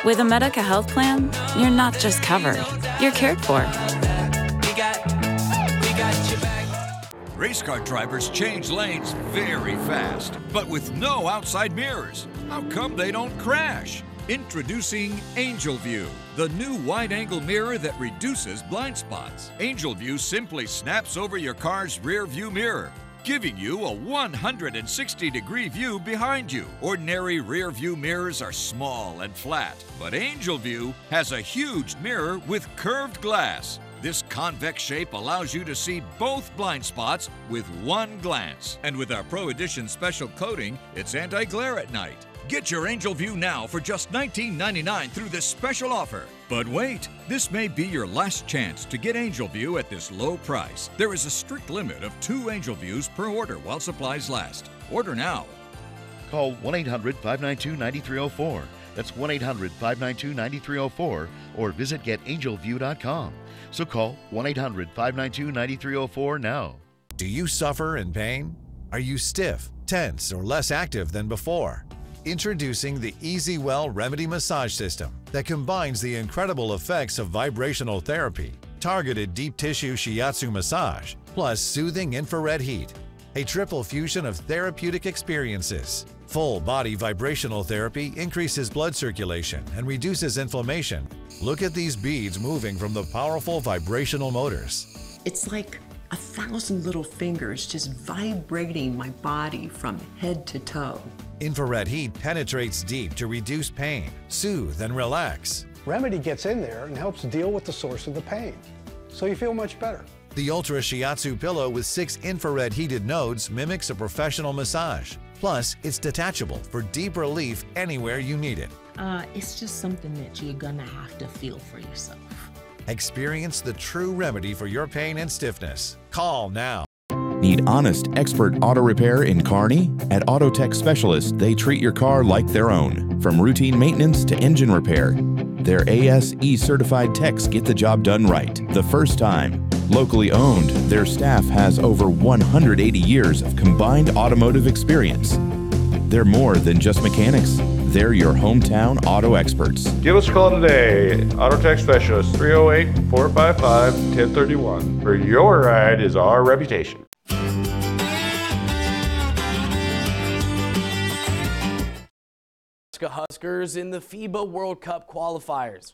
With a Medica health plan, you're not just covered, you're cared for. Race car drivers change lanes very fast, but with no outside mirrors. How come they don't crash? Introducing Angel View, the new wide-angle mirror that reduces blind spots. Angel View simply snaps over your car's rear view mirror, giving you a 160-degree view behind you. Ordinary rear view mirrors are small and flat, but Angel View has a huge mirror with curved glass. This convex shape allows you to see both blind spots with one glance. And with our Pro Edition special coating, it's anti-glare at night. Get your Angel View now for just $19.99 through this special offer. But wait, this may be your last chance to get Angel View at this low price. There is a strict limit of 2 Angel Views per order while supplies last. Order now. Call 1-800-592-9304. That's 1-800-592-9304 or visit getangelview.com. So call 1-800-592-9304 now. Do you suffer in pain? Are you stiff, tense, or less active than before? Introducing the EasyWell Remedy Massage System that combines the incredible effects of vibrational therapy, targeted deep tissue shiatsu massage, plus soothing infrared heat. A triple fusion of therapeutic experiences. Full body vibrational therapy increases blood circulation and reduces inflammation. Look at these beads moving from the powerful vibrational motors. It's like 1,000 little fingers just vibrating my body from head to toe. Infrared heat penetrates deep to reduce pain, soothe, and relax. Remedy gets in there and helps deal with the source of the pain, so you feel much better. The Ultra Shiatsu pillow with 6 infrared heated nodes mimics a professional massage. Plus, it's detachable for deep relief anywhere you need it. It's just something that you're gonna have to feel for yourself. Experience the true remedy for your pain and stiffness. Call now. Need honest, expert auto repair in Kearney? At Autotech Specialists, they treat your car like their own. From routine maintenance to engine repair, their ASE certified techs get the job done right the first time. Locally owned, their staff has over 180 years of combined automotive experience. They're more than just mechanics. They're your hometown auto experts. Give us a call today. Autotech Specialist, 308-455-1031. For your ride is our reputation. Huskers in the FIBA World Cup qualifiers.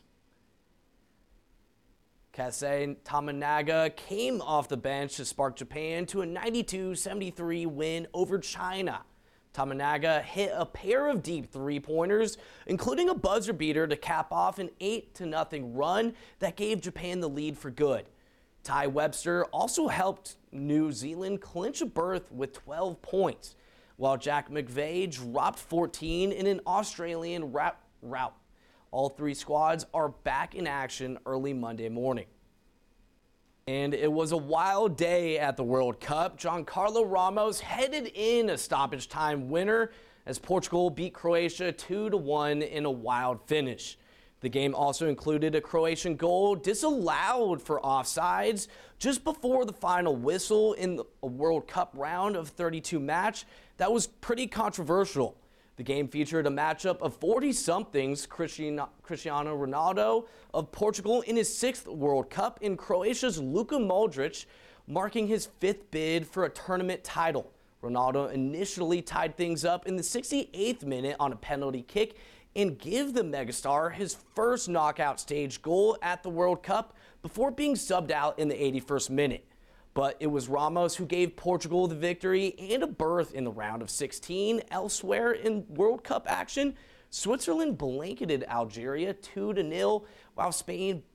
Keisei Tamanaga came off the bench to spark Japan to a 92-73 win over China. Tamanaga hit a pair of deep three-pointers, including a buzzer beater to cap off an 8-0 run that gave Japan the lead for good. Ty Webster also helped New Zealand clinch a berth with 12 points, while Jack McVeigh dropped 14 in an Australian rout. All 3 squads are back in action early Monday morning. And it was a wild day at the World Cup. Giancarlo Ramos headed in a stoppage time winner as Portugal beat Croatia 2-1 in a wild finish. The game also included a Croatian goal disallowed for offsides just before the final whistle in a World Cup round of 32 match that was pretty controversial. The game featured a matchup of 40-somethings Cristiano Ronaldo of Portugal in his 6th World Cup and Croatia's Luka Modric marking his 5th bid for a tournament title. Ronaldo initially tied things up in the 68th minute on a penalty kick and give the megastar his first knockout stage goal at the World Cup before being subbed out in the 81st minute. But it was Ramos who gave Portugal the victory and a berth in the round of 16. Elsewhere in World Cup action, Switzerland blanketed Algeria 2-0, while Spain